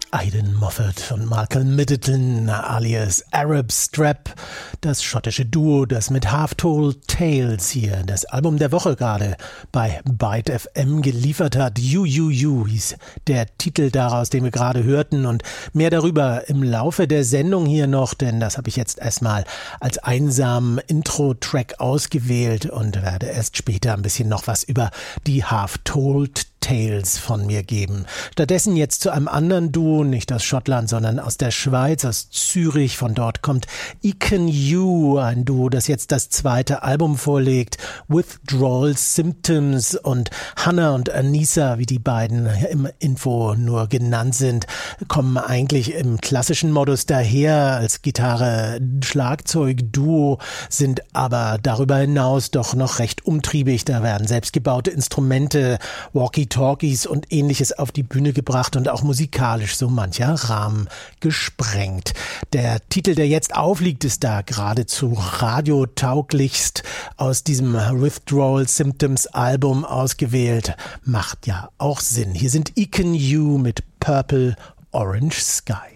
Aidan Moffat und Malcolm Middleton alias Arab Strap, das schottische Duo, das mit Half-Told Tales hier das Album der Woche gerade bei Byte FM geliefert hat. You hieß der Titel daraus, den wir gerade hörten, und mehr darüber im Laufe der Sendung hier noch, denn das habe ich jetzt erstmal als einsamen Intro-Track ausgewählt und werde erst später ein bisschen noch was über die Half-Told Tales von mir geben. Stattdessen jetzt zu einem anderen Duo, nicht aus Schottland, sondern aus der Schweiz, aus Zürich. Von dort kommt Icon You, ein Duo, das jetzt das zweite Album vorlegt. Withdrawal Symptoms und Hannah und Anissa, wie die beiden im Info nur genannt sind, kommen eigentlich im klassischen Modus daher als Gitarre-Schlagzeug-Duo, sind aber darüber hinaus doch noch recht umtriebig. Da werden selbstgebaute Instrumente, Walkie-Talkies und Ähnliches auf die Bühne gebracht und auch musikalisch so mancher Rahmen gesprengt. Der Titel, der jetzt aufliegt, ist da geradezu radiotauglichst aus diesem Withdrawal Symptoms Album ausgewählt. Macht ja auch Sinn. Hier sind Icon You mit Purple Orange Sky.